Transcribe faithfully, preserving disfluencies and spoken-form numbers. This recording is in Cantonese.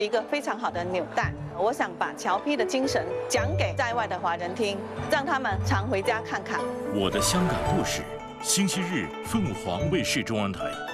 一个非常好的纽带。我想把侨批的精神讲给在外的华人听，让他们常回家看看。 我的香港故事，星期日凤凰卫视中文台。